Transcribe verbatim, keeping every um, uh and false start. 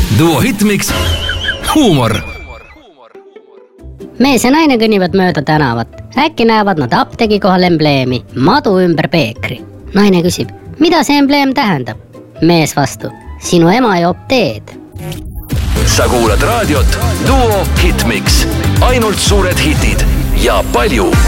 Duo Hitmix. Huumor. Mees ja naine kõnnivad mööda tänavat. Äkki näevad nad apteegi kohal embleemi madu ümber peekri. Naine küsib, mida see embleem tähendab? Mees vastu, sinu ema joob teed. Sa kuulad raadiot Duo Hitmix. Ainult suured hitid ja palju